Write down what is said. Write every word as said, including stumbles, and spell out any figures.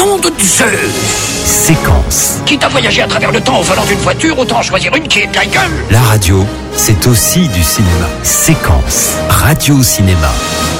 nom de Zeus! Séquence. Quitte à voyager à travers le temps au volant d'une voiture, autant choisir une qui est de la gueule! La radio, c'est aussi du cinéma. Séquence. Radio-cinéma.